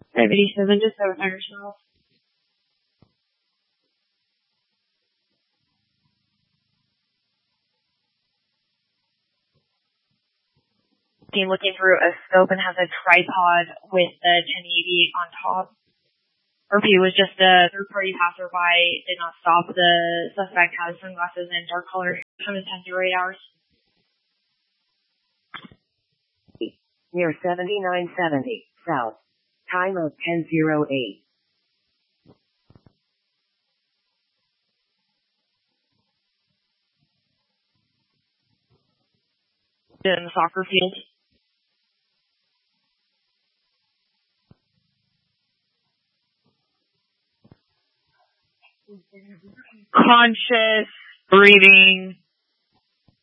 587, just notify yourself. Looking through a scope and has a tripod with the 1080 on top. Or if he was just a third-party passerby, did not stop. The suspect has sunglasses and dark color from his 10-08 hours. Near 7970 South. Time of 10:08. In the soccer field. Conscious, breathing.